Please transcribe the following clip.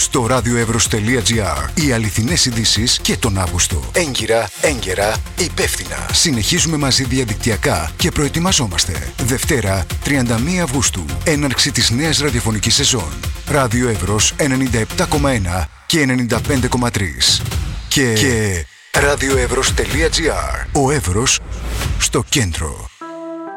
στο radioevros.gr. Οι αληθινές ειδήσεις και τον Αύγουστο. Έγκυρα, έγκαιρα, υπεύθυνα. Συνεχίζουμε μαζί διαδικτυακά και προετοιμαζόμαστε. Δευτέρα, 31 Αυγούστου. Έναρξη της νέας ραδιοφωνικής σεζόν. Ράδιο Εύρος 97,1 και 95,3. Και radioevros.gr. Ο Εύρος στο κέντρο.